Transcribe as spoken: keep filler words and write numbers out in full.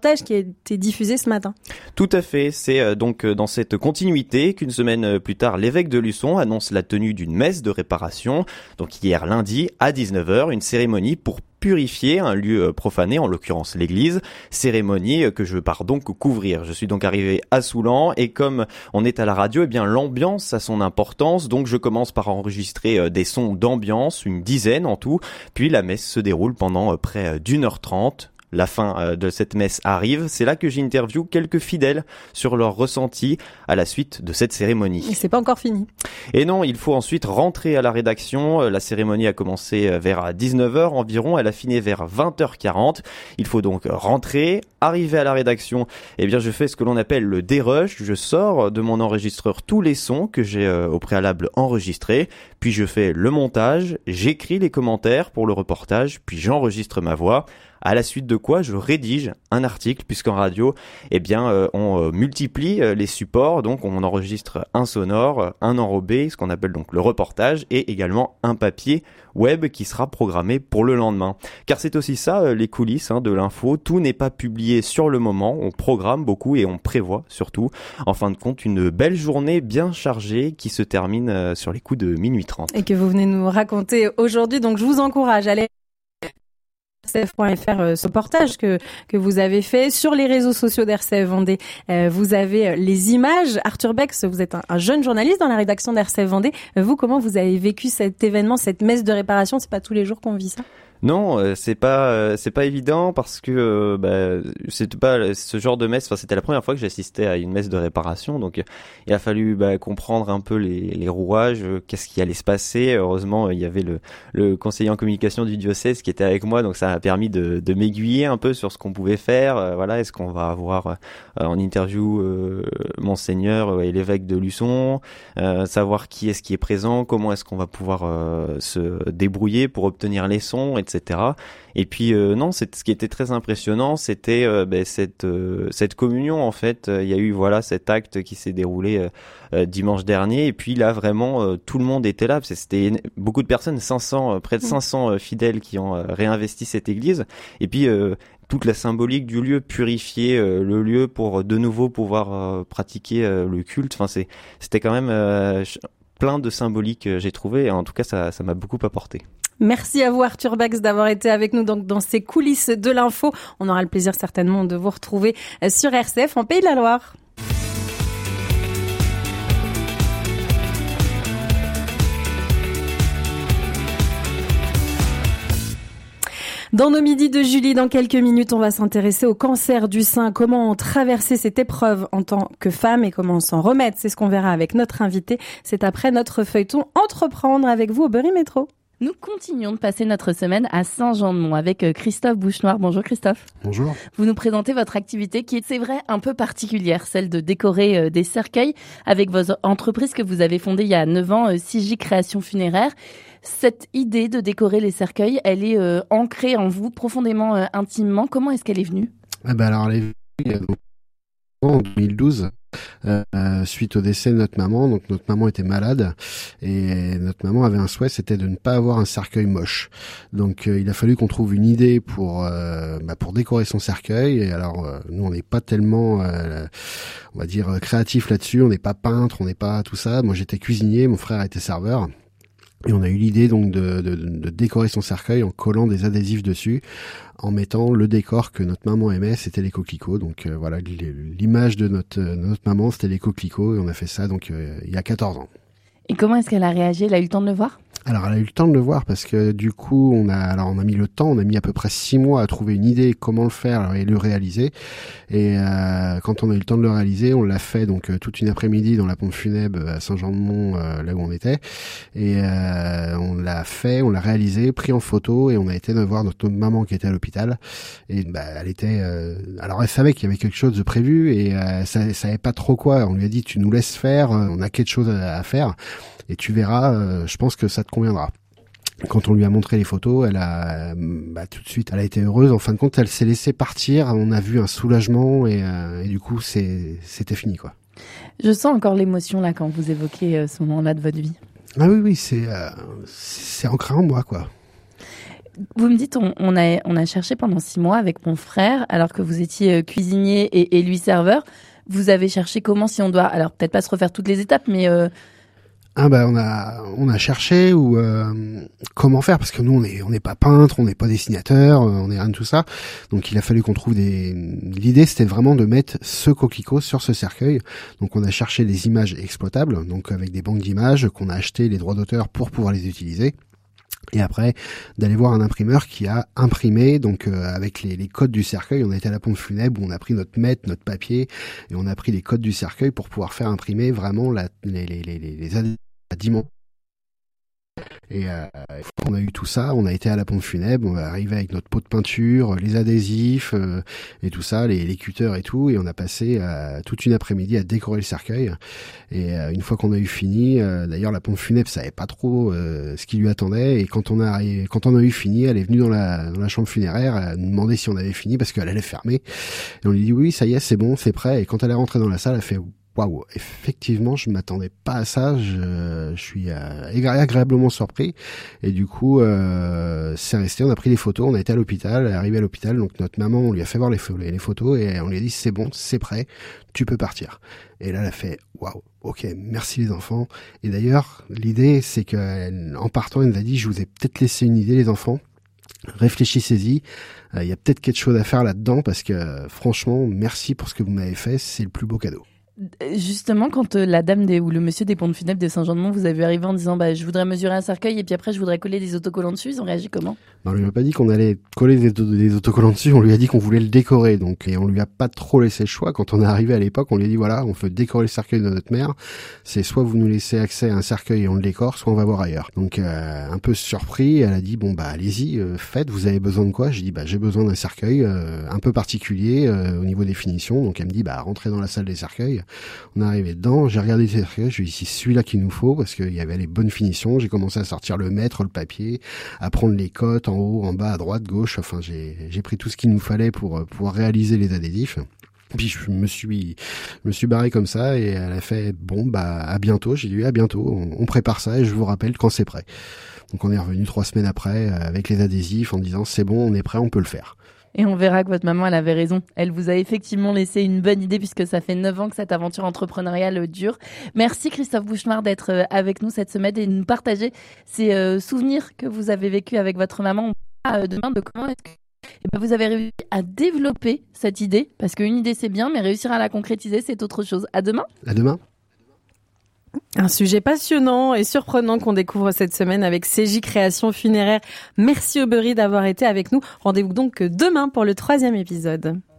qui a été diffusé ce matin. Tout à fait, c'est euh, donc euh, dans cette continuité qu'une semaine euh, plus tard, l'évêque de Luçon annonce la tenue d'une messe de réparation. Donc hier lundi à dix-neuf heures, une cérémonie pour purifier un lieu profané, en l'occurrence l'église, cérémonie que je pars donc couvrir. Je suis donc arrivé à Soulan et comme on est à la radio, eh bien l'ambiance a son importance, donc je commence par enregistrer des sons d'ambiance, une dizaine en tout, puis la messe se déroule pendant près d'une heure trente. La fin de cette messe arrive, c'est là que j'interviewe quelques fidèles sur leur ressenti à la suite de cette cérémonie. Et c'est pas encore fini. Et non, il faut ensuite rentrer à la rédaction. La cérémonie a commencé vers dix-neuf heures environ, elle a fini vers vingt heures quarante. Il faut donc rentrer, arriver à la rédaction. Eh bien, je fais ce que l'on appelle le dérush. Je sors de mon enregistreur tous les sons que j'ai euh, au préalable enregistrés. Puis je fais le montage, j'écris les commentaires pour le reportage, puis j'enregistre ma voix. À la suite de quoi, je rédige un article, puisqu'en radio, eh bien, euh, on euh, multiplie euh, les supports. Donc, on enregistre un sonore, un enrobé, ce qu'on appelle donc le reportage, et également un papier web qui sera programmé pour le lendemain. Car c'est aussi ça, euh, les coulisses hein, de l'info. Tout n'est pas publié sur le moment. On programme beaucoup et on prévoit surtout. En fin de compte, une belle journée bien chargée qui se termine euh, sur les coups de minuit trente. Et que vous venez nous raconter aujourd'hui. Donc, je vous encourage à aller R C F point F R, euh, ce reportage que que vous avez fait sur les réseaux sociaux d'R C F Vendée. Euh, vous avez les images. Arthur Bex, vous êtes un, un jeune journaliste dans la rédaction d'R C F Vendée. Euh, vous, comment vous avez vécu cet événement, cette messe de réparation? C'est pas tous les jours qu'on vit ça. Non, euh, c'est pas euh, c'est pas évident parce que euh, bah, c'était pas ce genre de messe. Enfin, c'était la première fois que j'assistais à une messe de réparation, donc euh, il a fallu bah, comprendre un peu les, les rouages, euh, qu'est-ce qui allait se passer. Heureusement, il y avait le, le conseiller en communication du diocèse qui était avec moi, donc ça a permis de, de m'aiguiller un peu sur ce qu'on pouvait faire. Euh, voilà, est-ce qu'on va avoir euh, en interview euh, monseigneur et l'évêque de Luçon, euh, savoir qui est-ce qui est présent, comment est-ce qu'on va pouvoir euh, se débrouiller pour obtenir les sons, et cetera. Et puis euh, non, c'est ce qui était très impressionnant, c'était euh, ben, cette euh, cette communion en fait. Il y a eu voilà cet acte qui s'est déroulé euh, euh, dimanche dernier, et puis là vraiment euh, tout le monde était là. C'était beaucoup de personnes, cinq cents, euh, près de cinq cents euh, fidèles qui ont euh, réinvesti cette église. Et puis euh, toute la symbolique du lieu, purifier euh, le lieu pour de nouveau pouvoir euh, pratiquer euh, le culte. Enfin c'est c'était quand même euh, plein de symbolique, euh, j'ai trouvé. Et en tout cas ça ça m'a beaucoup apporté. Merci à vous Arthur Bex d'avoir été avec nous donc dans ces coulisses de l'info. On aura le plaisir certainement de vous retrouver sur R C F en Pays de la Loire. Dans nos midis de Julie, dans quelques minutes, on va s'intéresser au cancer du sein. Comment traverser cette épreuve en tant que femme et comment s'en remettre. C'est ce qu'on verra avec notre invité. C'est après notre feuilleton Entreprendre avec vous au Berry Métro. Nous continuons de passer notre semaine à Saint-Jean-de-Mont avec Christophe Bouchenoir. Bonjour Christophe. Bonjour. Vous nous présentez votre activité qui est, c'est vrai, un peu particulière, celle de décorer des cercueils avec votre entreprise que vous avez fondée il y a neuf ans, C J Création Funéraire. Cette idée de décorer les cercueils, elle est euh, ancrée en vous profondément, euh, intimement. Comment est-ce qu'elle est venue ? Ah ben alors, elle est venue en deux mille douze. Euh, suite au décès de notre maman. Donc notre maman était malade et notre maman avait un souhait, c'était de ne pas avoir un cercueil moche. Donc euh, il a fallu qu'on trouve une idée pour euh, bah, pour décorer son cercueil. Et alors euh, nous on n'est pas tellement euh, on va dire créatif là-dessus, on n'est pas peintre, on n'est pas tout ça. Moi j'étais cuisinier, mon frère était serveur. Et on a eu l'idée donc de, de, de décorer son cercueil en collant des adhésifs dessus, en mettant le décor que notre maman aimait, c'était les coquelicots. Donc euh, voilà, l'image de notre, de notre maman, c'était les coquelicots, et on a fait ça donc euh, il y a quatorze ans. Et comment est-ce qu'elle a réagi ? Elle a eu le temps de le voir ? Alors, elle a eu le temps de le voir parce que du coup, on a, alors on a mis le temps, on a mis à peu près six mois à trouver une idée comment le faire et le réaliser. Et euh, quand on a eu le temps de le réaliser, on l'a fait donc euh, toute une après-midi dans la pompe funèbre à Saint-Jean-de-Mont, euh, là où on était. Et euh, on l'a fait, on l'a réalisé, pris en photo, et on a été voir notre maman qui était à l'hôpital. Et bah, elle était, euh, alors elle savait qu'il y avait quelque chose de prévu et euh, ça, elle savait pas trop quoi. On lui a dit tu nous laisses faire, on a quelque chose à, à faire. Et tu verras, euh, je pense que ça te conviendra. Quand on lui a montré les photos, elle a, bah, tout de suite, elle a été heureuse. En fin de compte, elle s'est laissée partir. On a vu un soulagement et, euh, et du coup, c'est, c'était fini, quoi. Je sens encore l'émotion là quand vous évoquez euh, ce moment-là de votre vie. Ah oui, oui, c'est, euh, c'est ancré en moi, quoi. Vous me dites, on, on, a, on a cherché pendant six mois avec mon frère, alors que vous étiez cuisinier et, et lui serveur. Vous avez cherché comment, si on doit, alors peut-être pas se refaire toutes les étapes, mais... Euh... Ah bah on a on a cherché ou euh, comment faire, parce que nous on est on n'est pas peintre, on n'est pas dessinateur, on est rien de tout ça. Donc il a fallu qu'on trouve des. L'idée c'était vraiment de mettre ce coquelicot sur ce cercueil. Donc on a cherché des images exploitables, donc avec des banques d'images qu'on a acheté les droits d'auteur pour pouvoir les utiliser. Et après, d'aller voir un imprimeur qui a imprimé, donc euh, avec les, les codes du cercueil. On a été à la pompe funèbre où on a pris notre mètre, notre papier, et on a pris les codes du cercueil pour pouvoir faire imprimer vraiment la, les, les, les, les, les dimensions. Et euh, on a eu tout ça, on a été à la pompe funèbre, on est arrivé avec notre pot de peinture, les adhésifs euh, et tout ça, les, les cutters et tout, et on a passé euh, toute une après-midi à décorer le cercueil. Et euh, une fois qu'on a eu fini, euh, d'ailleurs la pompe funèbre savait pas trop euh, ce qui lui attendait, et quand on a arrivé, quand on a eu fini, elle est venue dans la, dans la chambre funéraire, elle a demandé si on avait fini parce qu'elle allait fermer. Et on lui dit oui, ça y est, c'est bon, c'est prêt. Et quand elle est rentrée dans la salle, elle fait waouh, effectivement, je m'attendais pas à ça. Je, je suis euh, agréablement surpris. Et du coup, euh, c'est resté. On a pris les photos. On a été à l'hôpital. Arrivé à l'hôpital, donc notre maman, on lui a fait voir les, les photos et on lui a dit c'est bon, c'est prêt, tu peux partir. Et là, elle a fait waouh, ok, merci les enfants. Et d'ailleurs, l'idée, c'est que en partant, elle nous a dit je vous ai peut-être laissé une idée, les enfants. Réfléchissez-y. Il euh, y a peut-être quelque chose à faire là-dedans parce que euh, franchement, merci pour ce que vous m'avez fait. C'est le plus beau cadeau. Justement, quand euh, la dame des, ou le monsieur des pompes funèbres de Saint-Jean-de-Mont vous avez arrivé en disant bah, je voudrais mesurer un cercueil et puis après je voudrais coller des autocollants dessus, ils ont réagi comment? On lui a pas dit qu'on allait coller des, des autocollants dessus, on lui a dit qu'on voulait le décorer, donc, et on lui a pas trop laissé le choix. Quand on est arrivé à l'époque, on lui a dit voilà, on veut décorer le cercueil de notre mère, c'est soit vous nous laissez accès à un cercueil et on le décore, soit on va voir ailleurs. Donc euh, un peu surpris, elle a dit bon bah allez-y, euh, faites, vous avez besoin de quoi? J'ai dit bah j'ai besoin d'un cercueil euh, un peu particulier euh, au niveau des finitions. Donc elle me dit bah rentrez dans la salle des cercueils. On est arrivé dedans, j'ai regardé les cercueils, je lui ai dit c'est celui-là qu'il nous faut parce qu'il y avait les bonnes finitions. J'ai commencé à sortir le mètre, le papier, à prendre les cotes en haut, en bas, à droite, gauche. Enfin j'ai j'ai pris tout ce qu'il nous fallait pour pouvoir réaliser les adhésifs. Puis je me suis je me suis barré comme ça et elle a fait bon bah à bientôt. J'ai dit à bientôt, on, on prépare ça et je vous rappelle quand c'est prêt. Donc on est revenu trois semaines après avec les adhésifs en disant c'est bon, on est prêt, on peut le faire. Et on verra que votre maman, elle avait raison. Elle vous a effectivement laissé une bonne idée puisque ça fait neuf ans que cette aventure entrepreneuriale dure. Merci Christophe Bouchenoir d'être avec nous cette semaine et de nous partager ces euh, souvenirs que vous avez vécus avec votre maman. Euh, demain, de comment est-ce que et ben vous avez réussi à développer cette idée, parce qu'une idée c'est bien, mais réussir à la concrétiser c'est autre chose. À demain. À demain. Un sujet passionnant et surprenant qu'on découvre cette semaine avec C J Création Funéraire. Merci Aubery d'avoir été avec nous. Rendez-vous donc demain pour le troisième épisode.